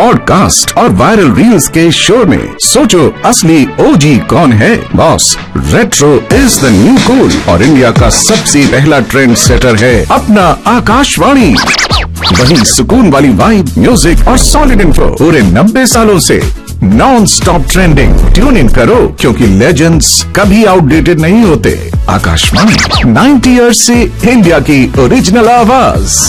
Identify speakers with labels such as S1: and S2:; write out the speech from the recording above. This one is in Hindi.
S1: पॉडकास्ट और वायरल रील्स के शोर में सोचो असली ओजी कौन है। Boss, retro is the new cool और इंडिया का सबसे पहला ट्रेंड सेटर है अपना आकाशवाणी। वही सुकून वाली वाइब, म्यूजिक और सॉलिड इन्फो पूरे 90 सालों से non stop trending. Tune in करो क्योंकि लेजेंड्स कभी आउटडेटेड नहीं होते। आकाशवाणी 90 ईयर्स से इंडिया की ओरिजिनल आवाज।